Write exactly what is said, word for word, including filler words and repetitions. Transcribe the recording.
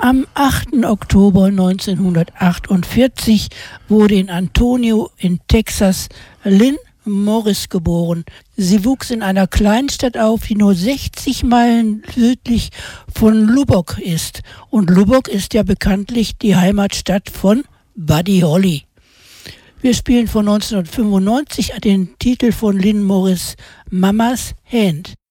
Am achten Oktober neunzehnhundertachtundvierzig wurde in Antonio in Texas Lynn Morris geboren. Sie wuchs in einer Kleinstadt auf, die nur sechzig Meilen südlich von Lubbock ist. Und Lubbock ist ja bekanntlich die Heimatstadt von Buddy Holly. Wir spielen von neunzehnhundertfünfundneunzig den Titel von Lynn Morris, Mamas Hand.